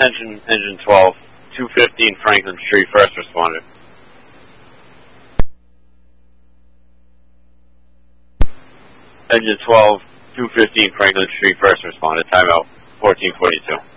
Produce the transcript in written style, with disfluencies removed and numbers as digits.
attention, engine 12, 215 Franklin Street, first responder. Engine 12, 215 Franklin Street, first responder. Timeout, 1442.